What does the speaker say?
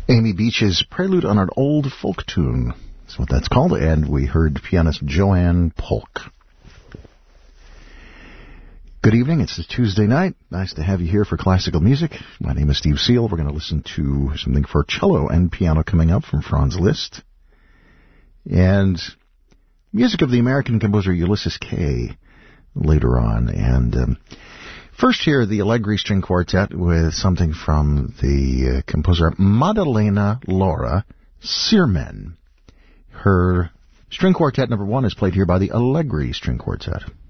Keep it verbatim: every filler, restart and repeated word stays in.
Amy Beach's Prelude on an Old Folk Tune is what that's called, and we heard pianist Joanne Polk. Good evening, it's a Tuesday night. Nice to have you here for classical music. My name is Steve Seal. We're going to listen to something for cello and piano coming up from Franz Liszt. And music of the American composer Ulysses Kay later on. And um, first here, the Allegri String Quartet with something from the uh, composer Maddalena Laura Sirmen. Her string quartet number one is played here by the Allegri String Quartet.